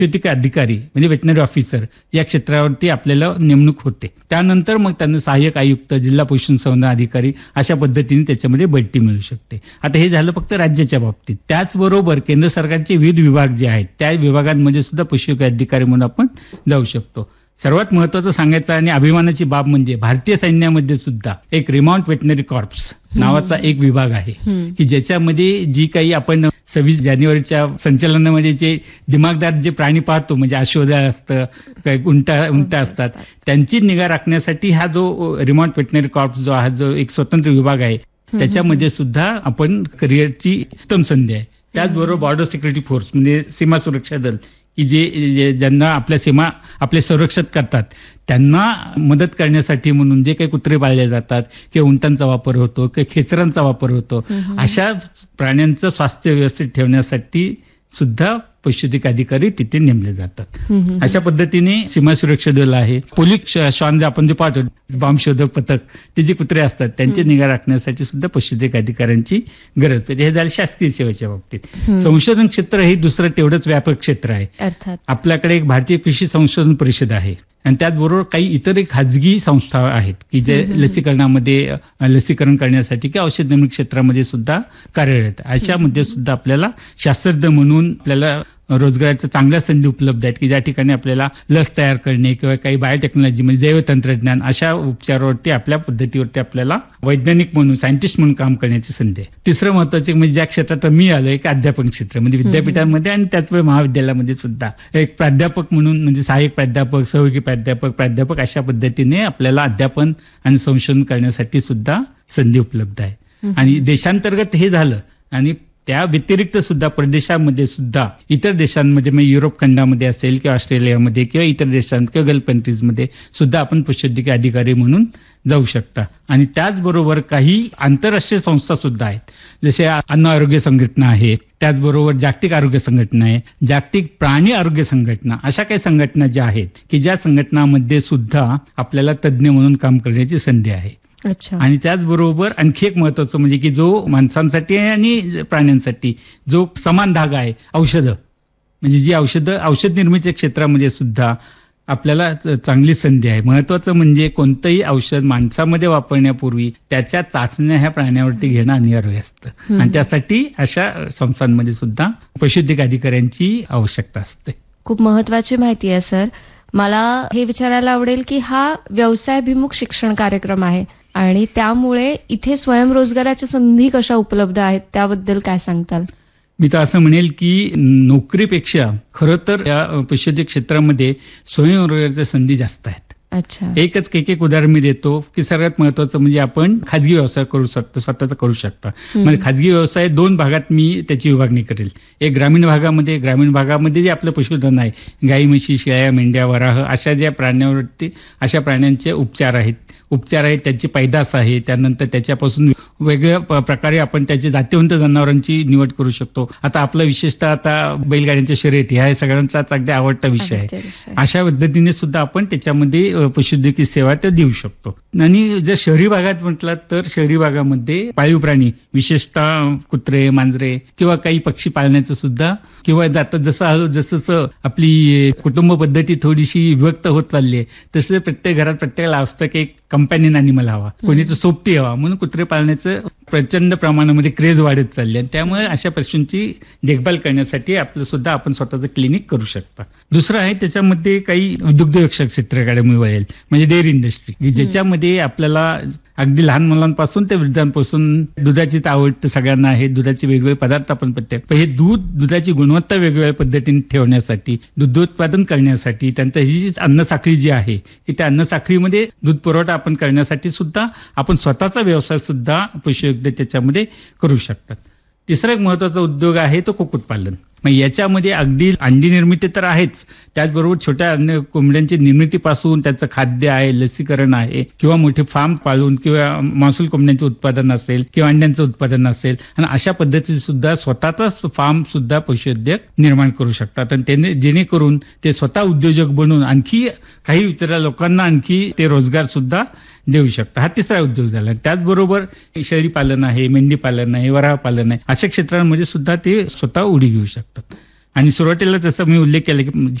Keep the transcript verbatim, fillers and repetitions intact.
पशुवैद्यकीय अधिकारी म्हणजे वेटनरी ऑफिसर या क्षेत्रावरती आपल्याला नेमणूक होते. त्यानंतर मग त्यांना सहाय्यक आयुक्त, जिल्हा पशुसंवर्धन अधिकारी अशा पद्धतीने त्याच्यामध्ये बढती मिळू शकते. आता हे झालं फक्त राज्याच्या बाबतीत. त्याचबरोबर केंद्र सरकारचे विविध विभाग जे आहेत त्या विभागांमध्ये सुद्धा पशुवैद्यकीय अधिकारी म्हणून आपण जाऊ शकतो. सर्वात महत्वाचं सांगायचं आणि अभिमानाची बाब म्हणजे भारतीय सैन्यामध्ये सुद्धा एक रिमाउंट वेटनरी कॉर्प्स नावाचा एक विभाग आहे की ज्याच्यामध्ये जी काही आपण सव्वीस जानेवारीच्या संचलनामध्ये जे दिमागदार जे प्राणी पाहतो म्हणजे अश्वदळ असतं, उंटा उंटा असतात, त्यांची निगा राखण्यासाठी हा जो रिमाउंट वेटनरी कॉर्प्स जो हा जो एक स्वतंत्र विभाग आहे त्याच्यामध्ये सुद्धा आपण करिअरची उत्तम संधी आहे. त्याचबरोबर बॉर्डर सिक्युरिटी फोर्स म्हणजे सीमा सुरक्षा दल की जे ज्यांना आपल्या सीमा आपले संरक्षण करतात त्यांना मदत करण्यासाठी म्हणून जे काही कुत्रे पाळले जातात किंवा उंटांचा वापर होतो किंवा खेचरांचा वापर होतो अशा प्राण्यांचं स्वास्थ्य व्यवस्थित ठेवण्यासाठी सुद्धा पशुवैद्यकीय अधिकारी तिथे नेमले जातात. अशा पद्धतीने सीमा सुरक्षा दल आहे, पोलीस श्वान जे आपण जे पाहतो बॉम्ब शोधक पथक ते जे कुत्रे असतात त्यांची निगा राखण्यासाठी सुद्धा पशुवैद्यकीय अधिकाऱ्यांची गरज पडते. हे झालं शासकीय सेवेच्या बाबतीत. संशोधन क्षेत्र हे दुसरं तेवढंच व्यापक क्षेत्र आहे. अर्थात आपल्याकडे एक भारतीय कृषी संशोधन परिषद आहे आणि त्याचबरोबर काही इतर एक खाजगी संस्था आहेत की जे लसीकरणामध्ये लसीकरण करण्यासाठी किंवा औषध निर्मिती क्षेत्रामध्ये सुद्धा कार्यरत. अशामध्ये सुद्धा आपल्याला शास्त्रज्ञ म्हणून आपल्याला रोजगाराच्या चांगल्या संधी उपलब्ध आहेत की ज्या ठिकाणी आपल्याला लस तयार करणे किंवा काही बायोटेक्नॉलॉजी म्हणजे जैव तंत्रज्ञान अशा उपचारावरती आपल्या पद्धतीवरती आपल्याला वैज्ञानिक म्हणून सायंटिस्ट म्हणून काम करण्याची संधी आहे. तिसरं महत्वाचं म्हणजे ज्या क्षेत्रात मी आलो एक अध्यापन क्षेत्र म्हणजे विद्यापीठांमध्ये आणि त्याचबरोबर महाविद्यालयामध्ये सुद्धा एक प्राध्यापक म्हणून म्हणजे सहाय्यक प्राध्यापक, सहयोगी प्राध्यापक, प्राध्यापक अशा पद्धतीने आपल्याला अध्यापन आणि संशोधन करण्यासाठी सुद्धा संधी उपलब्ध आहे. आणि देशांतर्गत हे झालं आणि त्या व्यतिरिक्त सुद्धा परदेशामध्ये सुद्धा इतर देशांमध्ये म्हणजे युरोप खंडामध्ये असेल किंवा ऑस्ट्रेलियामध्ये किंवा इतर देशांत किंवा गल्फ कंट्रीजमध्ये सुद्धा आपण पशुवैद्यकीय अधिकारी म्हणून जाऊ शकता. आणि त्याचबरोबर काही आंतरराष्ट्रीय संस्था सुद्धा आहेत जसे अन्न आरोग्य संघटना आहे, त्याचबरोबर जागतिक आरोग्य संघटना आहे, जागतिक प्राणी आरोग्य संघटना अशा काही संघटना ज्या आहेत की ज्या संघटनांमध्ये सुद्धा आपल्याला तज्ज्ञ म्हणून काम करण्याची संधी आहे. अच्छा. आणि त्याचबरोबर आणखी एक महत्वाचं म्हणजे की जो माणसांसाठी आहे आणि प्राण्यांसाठी जो समान धागा आहे औषधं म्हणजे जी औषधं औषध निर्मिती क्षेत्रामध्ये सुद्धा आपल्याला चांगली संधी आहे. महत्वाचं म्हणजे कोणतंही औषध माणसामध्ये वापरण्यापूर्वी त्याच्या चाचण्या ह्या प्राण्यावरती घेणं अनिवार्य असतं आणि त्यासाठी अशा संस्थांमध्ये सुद्धा पशुवैद्यकीय अधिकाऱ्यांची आवश्यकता असते. खूप महत्वाची माहिती आहे सर. मला हे विचारायला आवडेल की हा व्यवसायाभिमुख शिक्षण कार्यक्रम आहे आणि त्यामुळे इथे स्वयंरोजगाराच्या संधी कशा उपलब्ध आहेत त्याबद्दल काय सांगताल? मी तर असं म्हणेल की नोकरीपेक्षा खरं तर या पशुवैद्यक क्षेत्रामध्ये स्वयंरोजगाराच्या संधी जास्त आहेत. अच्छा. एकच एक एक उदाहरण मी देतो की सर्वात महत्वाचं म्हणजे आपण खाजगी व्यवसाय करू शकतो, स्वतःचा करू शकता. म्हणजे खाजगी व्यवसाय दोन भागात मी त्याची विभागणी करेल. एक ग्रामीण भागामध्ये ग्रामीण भागामध्ये जे आपलं पशुधन आहे गाई, म्हशी, शेळ्या, मेंढ्या, वराह अशा ज्या प्राण्यांवरती अशा प्राण्यांचे उपचार आहेत उपचार आहेत त्यांची पैदास आहे, त्यानंतर त्याच्यापासून वेगवेगळ्या प्रकारे आपण त्याची जातीवंत जनावरांची निवड करू शकतो. आता आपला विशेषतः आता बैलगाड्यांच्या शर्यती हा सगळ्यांचाच अगदी आवडता विषय आहे. अशा पद्धतीने सुद्धा आपण त्याच्यामध्ये पशुवैद्यकीय सेवा त्या देऊ शकतो. आणि जर शहरी भागात म्हटलं तर शहरी भागामध्ये पाळीव प्राणी विशेषतः कुत्रे, मांजरे किंवा काही पक्षी पाळण्याचं सुद्धा किंवा आता जसं जसं आपली कुटुंब पद्धती थोडीशी विभक्त होत चालली आहे तसं प्रत्येक घरात प्रत्येकाला असतं की एक कंपॅनियन अॅनिमल हवा, कोणीचं सोबती हवा, म्हणून कुत्रे पाळण्याचं प्रचंड प्रमाणामध्ये क्रेज वाढत चालली आहे. त्यामुळे अशा पशूंची देखभाल करण्यासाठी आपलं सुद्धा आपण स्वतःचं क्लिनिक करू शकता. दुसरं आहे त्याच्यामध्ये काही दुग्धव्यवसाय क्षेत्राकडे मी वळेल म्हणजे डेअरी इंडस्ट्री ज्याच्यामध्ये आपल्याला अगदी लहान मुलांपासून ते वृद्धांपासून दुधाची आवड तर सगळ्यांना आहे. दुधाचे वेगवेगळे पदार्थ आपण प्रत्येक पण हे दूध दुधाची गुणवत्ता वेगवेगळ्या पद्धतीने ठेवण्यासाठी दुग्धोत्पादन करण्यासाठी त्यांचं ही जी अन्नसाखळी जी आहे की त्या अन्नसाखळीमध्ये दूध पुरवठा आपण करण्यासाठी सुद्धा आपण स्वतःचा व्यवसाय सुद्धा पशुवैद्यक त्याच्यामध्ये करू शकतात. तिसरा एक महत्वाचा उद्योग आहे तो कुक्कुटपालन. मग याच्यामध्ये अगदी अंडी निर्मिती तर आहेच, त्याचबरोबर छोट्या अन्य कोंबड्यांची निर्मितीपासून त्याचं खाद्य आहे, लसीकरण आहे किंवा मोठे फार्म पाळून किंवा महसूल कोंबड्यांचं उत्पादन असेल किंवा अंड्यांचं उत्पादन असेल आणि अशा पद्धतीने सुद्धा स्वतःचाच फार्म सुद्धा पशुवैद्यक निर्माण करू शकतात आणि त्याने जेणेकरून ते स्वतः उद्योजक बनून आणखी काही इतर लोकांना आणखी ते रोजगार सुद्धा देऊ शकतात. हा तिसरा उद्योग झाला. त्याचबरोबर शेळी पालन आहे, मेंढी पालन आहे, वराह पालन आहे अशा क्षेत्रांमध्ये सुद्धा ते स्वतः उडी घेऊ शकतात. आणि सुरुवातीला जसं मी उल्लेख केला की